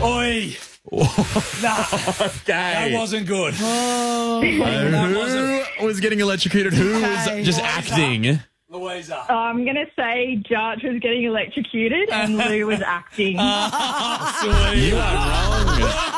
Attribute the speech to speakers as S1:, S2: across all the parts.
S1: Oi. Nah, that wasn't good.
S2: Who was getting electrocuted? Who was just acting?
S1: Louisa.
S3: I'm going to say Jarch was getting electrocuted and Lou was acting.
S2: You are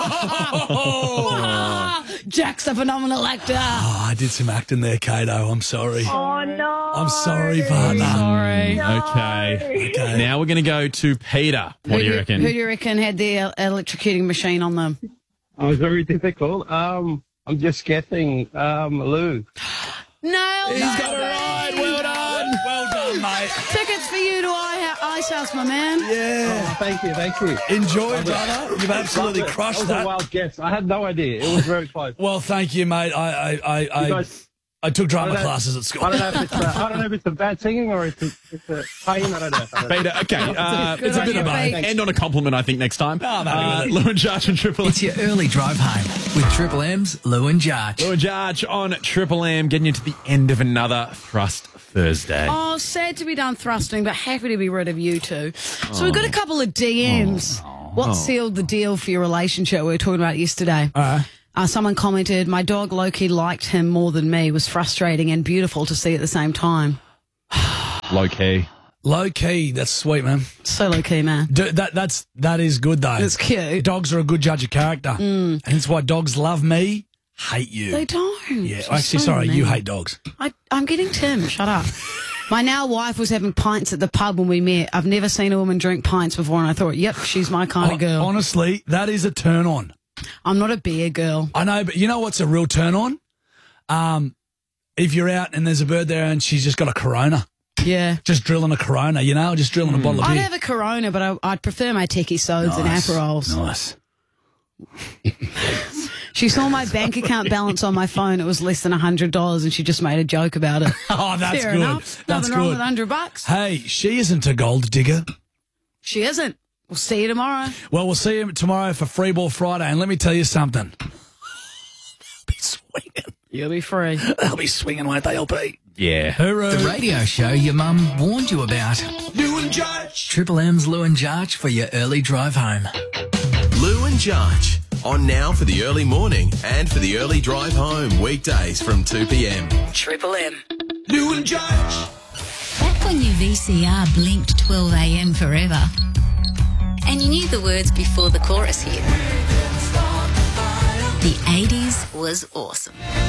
S2: wrong.
S4: Jack's a phenomenal actor.
S1: I did some acting there, Kato. I'm sorry.
S3: Oh, no.
S1: I'm sorry, partner.
S4: Sorry.
S2: Okay. Now we're going to go to Peter. What do you reckon?
S4: Who do you reckon had the electrocuting machine on them?
S5: Oh, it's very difficult. I'm just guessing Lou.
S4: No.
S1: He's got it right. Well done. Well done, mate.
S4: Tickets for you to Ice House, my man.
S1: Yeah.
S5: Oh, thank you.
S1: Enjoy, brother. You've absolutely crushed
S5: That was
S1: that.
S5: a wild guess. I had no idea. It was very close.
S1: Well, thank you, mate. I took drama classes at school.
S5: I don't know if it's a bad singing or it's a pain. I don't know.
S2: Peter, okay.
S1: It's a bit of both.
S2: End on a compliment, I think, next time.
S1: maybe.
S2: Lou and Jarch on Triple M.
S6: It's your early drive home with Triple M's Lou and Jarch.
S2: Lou and Jarch on Triple M, getting you to the end of another Thrust Thursday.
S4: Oh, sad to be done thrusting, but happy to be rid of you two. So we've got a couple of DMs. What sealed the deal for your relationship? We were talking about it yesterday. Someone commented, my dog Loki liked him more than me. It was frustrating and beautiful to see at the same time.
S2: Low key.
S1: Low key. That's sweet, man.
S4: So low key, man.
S1: That is good, though.
S4: It's cute.
S1: Dogs are a good judge of character. And it's why dogs love me, hate you.
S4: They don't.
S1: Yeah,
S4: She's
S1: actually,
S4: so
S1: sorry, you
S4: mean.
S1: hate dogs.
S4: I'm getting Tim. Shut up. My now wife was having pints at the pub when we met. I've never seen a woman drink pints before, and I thought, yep, she's my kind of girl.
S1: Honestly, that is a turn on.
S4: I'm not a beer girl.
S1: I know, but you know what's a real turn on? If you're out and there's a bird there and she's just got a Corona.
S4: Yeah.
S1: Just drilling a Corona, just drilling a bottle of
S4: I'd
S1: beer.
S4: have a Corona, but I'd prefer my techie sodas and Aperols.
S1: Nice.
S4: She saw my bank account balance on my phone. It was less than $100, and she just made a joke about it.
S1: Oh, that's
S4: Fair
S1: good.
S4: enough.
S1: That's
S4: Nothing wrong
S1: good.
S4: with $100.
S1: Hey, she isn't a gold digger.
S4: She isn't. We'll see you tomorrow.
S1: Well, we'll see you tomorrow for Free Ball Friday, and let me tell you something. They'll be swinging.
S4: You'll be free.
S1: They'll be swinging, won't they, LP?
S2: Yeah.
S1: Hooroo.
S6: The radio show your mum warned you about.
S1: Lou and Jarch.
S6: Triple M's Lou and Jarch for your early drive home.
S7: Lou and Jarch, on now for the early morning and for the early drive home, weekdays from 2 p.m.
S4: Triple M.
S1: Lou and Jarch.
S8: Back when your VCR blinked 12 a.m. forever, and you knew the words before the chorus hit. The 80s was awesome.